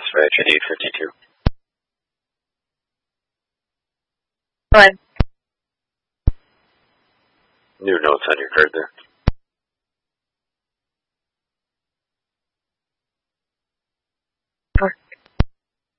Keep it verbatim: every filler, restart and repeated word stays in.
dispatch at eight fifty-two. Fine. New notes on your card there.